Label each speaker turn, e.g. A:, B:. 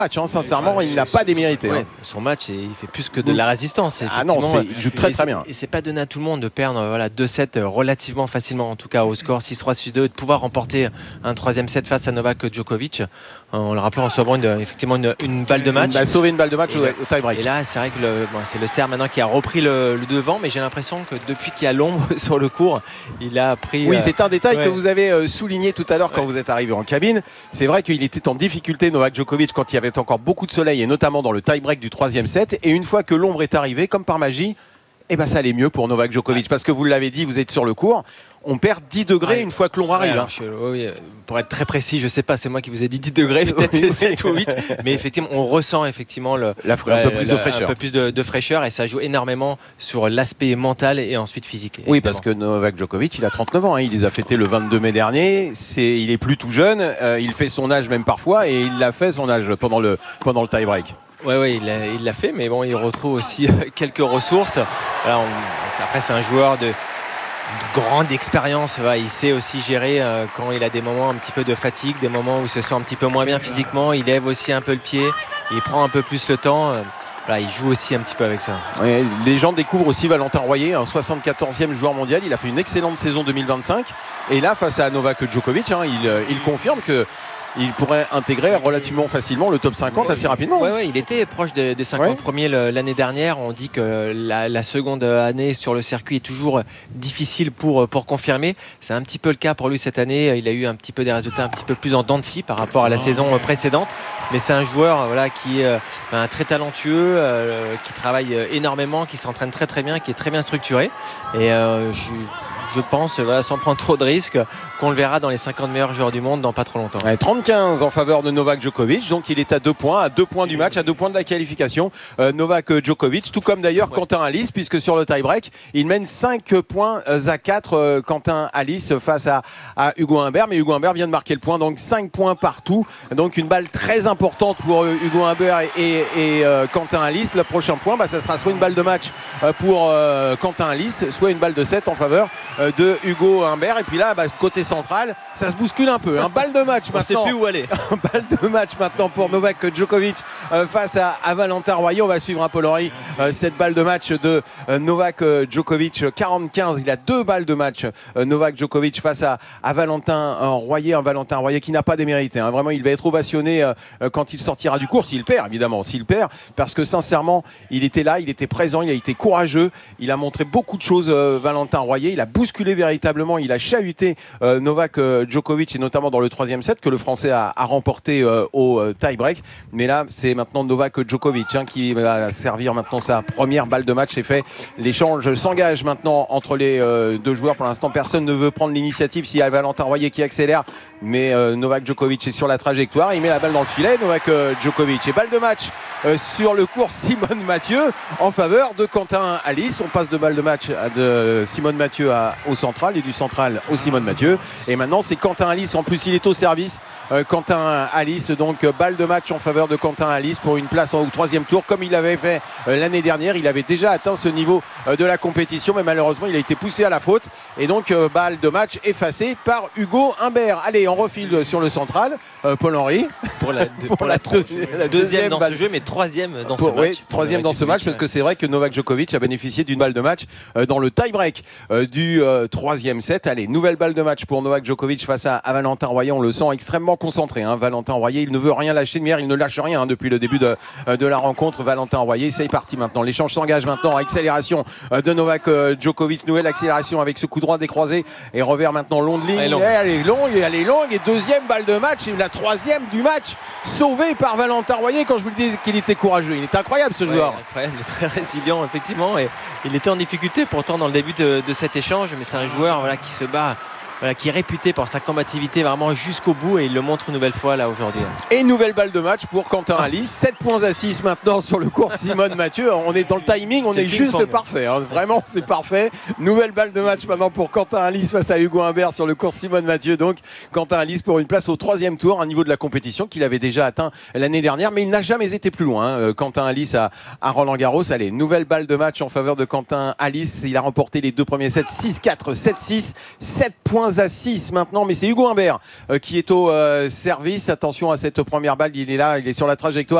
A: match, hein. Sincèrement, il n'a pas démérité.
B: Ouais, son match, il fait plus que de la résistance.
A: Ah non, il joue très bien.
B: Et c'est pas donné à tout le monde de perdre 2-7 relativement facilement, en tout cas au score 6-3, 6-2, de pouvoir remporter un troisième set face à Novak Djokovic. En le rappelant, en sauvant effectivement une balle de match.
A: Il a sauvé une balle de match au tie-break.
B: Et là, c'est vrai que c'est le Serbe maintenant qui a repris le devant, mais j'ai l'impression que depuis qu'il y a l'ombre sur le court, il a pris.
A: Oui, c'est un détail que vous avez souligné tout à l'heure quand vous êtes arrivé en cabine. C'est vrai qu'il était en difficulté, Novak Djokovic, quand il y avait encore beaucoup de soleil et notamment dans le tie-break du troisième set. Et une fois que l'ombre est arrivée, comme par magie, ça allait mieux pour Novak Djokovic. Parce que vous l'avez dit, vous êtes sur le court. On perd 10 degrés une fois que l'ombre arrive.
B: Pour être très précis, je ne sais pas, c'est moi qui vous ai dit 10 degrés, peut-être 7 ou 8. Mais effectivement, on ressent effectivement un peu plus de fraîcheur. Et ça joue énormément sur l'aspect mental et ensuite physique.
A: Oui, évidemment. Parce que Novak Djokovic, il a 39 ans. Il les a fêtés le 22 mai dernier. Il est plus tout jeune. Il fait son âge même parfois. Et il l'a fait son âge pendant le tie-break.
B: Oui, il l'a fait, mais bon, il retrouve aussi quelques ressources. Après, c'est un joueur de grande expérience. Il sait aussi gérer quand il a des moments un petit peu de fatigue, des moments où il se sent un petit peu moins bien physiquement. Il lève aussi un peu le pied, il prend un peu plus le temps. Il joue aussi un petit peu avec ça.
A: Ouais, les gens découvrent aussi Valentin Royer, un 74e joueur mondial. Il a fait une excellente saison 2025. Et là, face à Novak Djokovic, il confirme que il pourrait intégrer relativement facilement le top 50 assez rapidement.
B: Oui, il était proche des 50 premiers l'année dernière. On dit que la seconde année sur le circuit est toujours difficile pour confirmer. C'est un petit peu le cas pour lui cette année. Il a eu un petit peu des résultats un petit peu plus en dents de scie par rapport à la saison précédente. Mais c'est un joueur qui est très talentueux, qui travaille énormément, qui s'entraîne très très bien, qui est très bien structuré. Et je pense, sans prendre trop de risques, qu'on le verra dans les 50 meilleurs joueurs du monde dans pas trop longtemps.
A: 30-15 en faveur de Novak Djokovic, donc il est à 2 points du match, à 2 points de la qualification. Novak Djokovic, tout comme d'ailleurs Quentin Halys, puisque sur le tie-break, il mène 5 points à 4, Quentin Halys face à Hugo Humbert, mais Hugo Humbert vient de marquer le point, donc 5 points partout. Donc une balle très importante pour Hugo Humbert et Quentin Halys. Le prochain point, ça sera soit une balle de match pour Quentin Halys, soit une balle de 7 en faveur de Hugo Humbert. Et puis là, côté central, ça se bouscule un peu. Balle de match maintenant.
B: On ne sait plus où aller.
A: Balle de match maintenant pour Novak Djokovic face à Valentin Royer. On va suivre Paul-Henri cette balle de match de Novak Djokovic. 45, il a 2 balles de match. Novak Djokovic face à Valentin Royer. Un Valentin Royer qui n'a pas démérité. Vraiment, il va être ovationné quand il sortira du court. S'il perd, évidemment. S'il perd, parce que sincèrement, il était là, il était présent, il a été courageux. Il a montré beaucoup de choses, Valentin Royer. Il a bousculé véritablement, il a chahuté Novak Djokovic, et notamment dans le 3e set que le Français a remporté au tie-break. Mais là, c'est maintenant Novak Djokovic qui va servir maintenant sa première balle de match. C'est fait. L'échange s'engage maintenant entre les deux joueurs. Pour l'instant, personne ne veut prendre l'initiative. S'il y a Valentin Royer qui accélère, mais Novak Djokovic est sur la trajectoire. Il met la balle dans le filet, Novak Djokovic. Et balle de match sur le court, Simone Mathieu en faveur de Quentin Halys. On passe de balle de match de Simone Mathieu au central et du central au Simone Mathieu. Et maintenant, c'est Quentin Halys. En plus, il est au service. Quentin Halys, donc balle de match en faveur de Quentin Halys pour une place au 3e tour, comme il l'avait fait l'année dernière. Il avait déjà atteint ce niveau de la compétition, mais malheureusement, il a été poussé à la faute. Et donc, balle de match effacée par Hugo Humbert. Allez, on refile sur le central. Paul-Henri.
B: Pour la deuxième dans ce jeu, mais 3e dans ce match.
A: Oui, 3e dans ce match, parce que c'est vrai que Novak Djokovic a bénéficié d'une balle de match dans le tie-break du 3e set. Allez, nouvelle balle de match pour Novak Djokovic face à Valentin Royer. On le sent extrêmement concentré. Valentin Royer, il ne veut rien lâcher de mer, il ne lâche rien depuis le début de la rencontre. Valentin Royer, c'est parti maintenant. L'échange s'engage maintenant. Accélération de Novak Djokovic. Nouvelle accélération avec ce coup droit décroisé. Et revers maintenant long de ligne. Elle est longue. Et deuxième balle de match. Et la 3e du match. Sauvée par Valentin Royer. Quand je vous disais qu'il était courageux. Il est incroyable ce joueur.
B: Incroyable, très résilient effectivement. Et il était en difficulté pourtant dans le début de cet échange. Mais c'est un joueur qui se bat. Qui est réputé pour sa combativité vraiment jusqu'au bout, et il le montre une nouvelle fois là aujourd'hui.
A: Et une nouvelle balle de match pour Quentin Halys. 7 points à 6 maintenant sur le court Simone Mathieu. On est dans le timing, on est juste parfait. Vraiment, c'est parfait. Nouvelle balle de match maintenant pour Quentin Halys face à Hugo Humbert sur le court Simone Mathieu. Donc Quentin Halys pour une place au 3e tour, un niveau de la compétition qu'il avait déjà atteint l'année dernière, mais il n'a jamais été plus loin. Quentin Halys à Roland-Garros. Allez, nouvelle balle de match en faveur de Quentin Halys. Il a remporté les 2 premiers sets 6-4, 7-6, 7 points 15-6 maintenant, mais c'est Hugo Humbert qui est au service. Attention à cette première balle, il est là, il est sur la trajectoire.